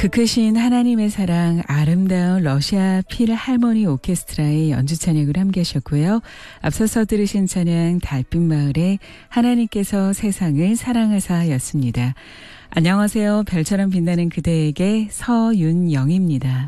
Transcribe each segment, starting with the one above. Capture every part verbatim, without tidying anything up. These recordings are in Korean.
그 크신 하나님의 사랑, 아름다운 러시아 필하모니 오케스트라의 연주 찬양을 함께 하셨고요. 앞서서 들으신 찬양 달빛마을의 하나님께서 세상을 사랑하사였습니다. 안녕하세요. 별처럼 빛나는 그대에게 서윤영입니다.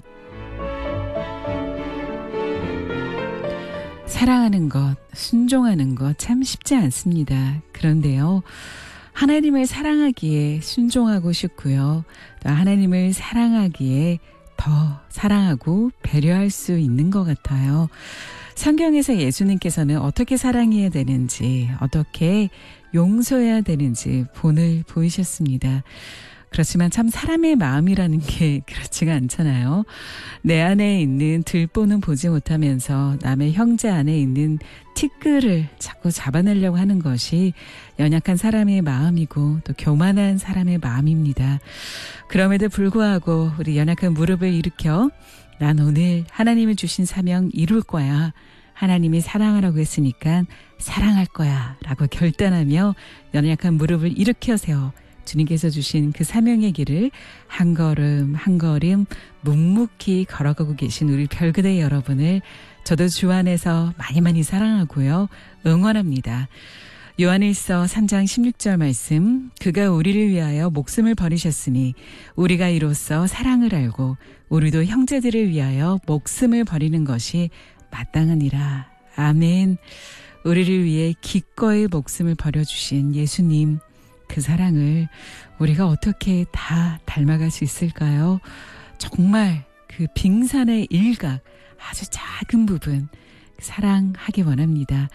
사랑하는 것, 순종하는 것 참 쉽지 않습니다. 그런데요, 하나님을 사랑하기에 순종하고 싶고요. 또 하나님을 사랑하기에 더 사랑하고 배려할 수 있는 것 같아요. 성경에서 예수님께서는 어떻게 사랑해야 되는지, 어떻게 용서해야 되는지 본을 보이셨습니다. 그렇지만 참 사람의 마음이라는 게 그렇지가 않잖아요. 내 안에 있는 들보는 보지 못하면서 남의 형제 안에 있는 티끌을 자꾸 잡아내려고 하는 것이 연약한 사람의 마음이고 또 교만한 사람의 마음입니다. 그럼에도 불구하고 우리 연약한 무릎을 일으켜 난 오늘 하나님이 주신 사명 이룰 거야. 하나님이 사랑하라고 했으니까 사랑할 거야 라고 결단하며 연약한 무릎을 일으켜 세워 주님께서 주신 그 사명의 길을 한 걸음 한 걸음 묵묵히 걸어가고 계신 우리 별그대 여러분을 저도 주 안에서 많이 많이 사랑하고요. 응원합니다. 요한일서 삼 장 십육 절 말씀, 그가 우리를 위하여 목숨을 버리셨으니 우리가 이로써 사랑을 알고 우리도 형제들을 위하여 목숨을 버리는 것이 마땅하니라. 아멘. 우리를 위해 기꺼이 목숨을 버려주신 예수님, 그 사랑을 우리가 어떻게 다 닮아갈 수 있을까요? 정말 그 빙산의 일각, 아주 작은 부분 사랑하기 원합니다.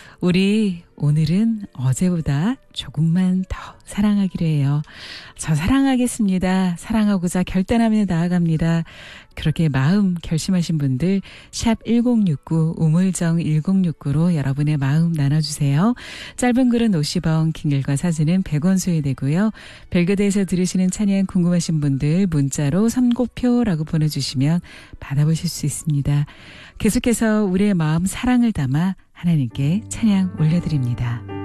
우리 오늘은 어제보다 조금만 더 사랑하기로 해요. 저 사랑하겠습니다. 사랑하고자 결단하며 나아갑니다. 그렇게 마음 결심하신 분들 샵 일공육구 우물정 일공육구로 여러분의 마음 나눠주세요. 짧은 글은 오십 원, 긴 글과 사진은 백 원 소요되고요. 별그대에서 들으시는 찬양 궁금하신 분들 문자로 선곡표라고 보내주시면 받아보실 수 있습니다. 계속해서 우리의 마음 사랑을 담아 하나님께 찬양 올려드립니다.